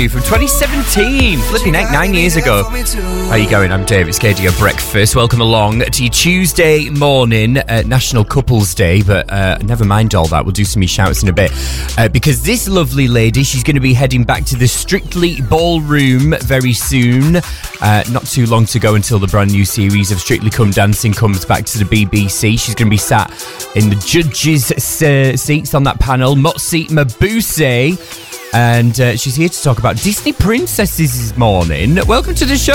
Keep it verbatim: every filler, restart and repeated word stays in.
From twenty seventeen, flipping heck, nine years ago. How you going? I'm Dave. It's K D O Breakfast. Welcome along to your Tuesday morning, uh, National Couples Day, but uh, never mind all that. We'll do some shouts in a bit. Uh, because this lovely lady, she's going to be heading back to the Strictly Ballroom very soon. Uh, not too long to go until the brand new series of Strictly Come Dancing comes back to the B B C. She's going to be sat in the judges' uh, seats on that panel. Motsi Mabuse. And uh, she's here to talk about Disney princesses this morning. Welcome to the show.